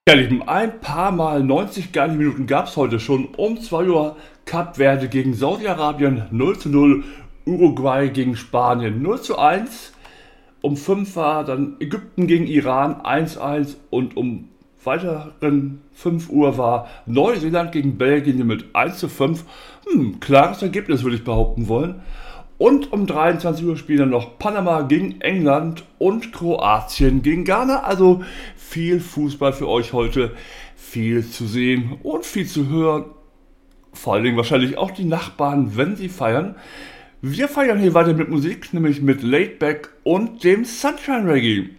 Ja, Lieben, ein paar Mal 90 geile Minuten gab es heute schon. Um 2 Uhr Kap Verde gegen Saudi-Arabien 0:0, Uruguay gegen Spanien 0:1. Um 5 war dann Ägypten gegen Iran 1:1 und um weiteren 5 Uhr war Neuseeland gegen Belgien mit 1:5. Klares Ergebnis würde ich behaupten wollen. Und um 23 Uhr spielen dann noch Panama gegen England und Kroatien gegen Ghana. Also viel Fußball für euch heute, viel zu sehen und viel zu hören. Vor allen Dingen wahrscheinlich auch die Nachbarn, wenn sie feiern. Wir feiern hier weiter mit Musik, nämlich mit Laid Back und dem Sunshine Reggae.